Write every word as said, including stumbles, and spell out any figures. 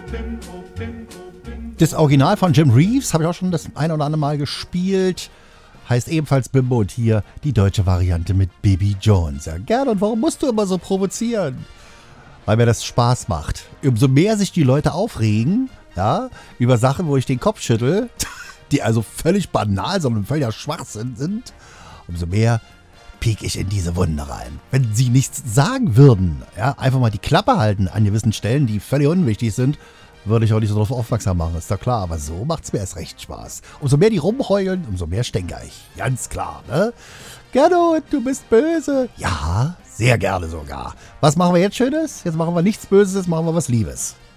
Das Original von Jim Reeves habe ich auch schon das ein oder andere Mal gespielt. Heißt ebenfalls Bimbo und hier die deutsche Variante mit Baby Jones. Ja, gerne. Und warum musst du immer so provozieren? Weil mir das Spaß macht. Umso mehr sich die Leute aufregen, ja, über Sachen, wo ich den Kopf schüttel, die also völlig banal, sondern völliger Schwachsinn sind, umso mehr piek ich in diese Wunde rein. Wenn sie nichts sagen würden, ja, einfach mal die Klappe halten an gewissen Stellen, die völlig unwichtig sind, würde ich auch nicht so darauf aufmerksam machen, ist doch klar. Aber so macht es mir erst recht Spaß. Umso mehr die rumheulen, umso mehr stänker ich. Ganz klar, ne? Gernot, du bist böse. Ja, sehr gerne sogar. Was machen wir jetzt Schönes? Jetzt machen wir nichts Böses, jetzt machen wir was Liebes.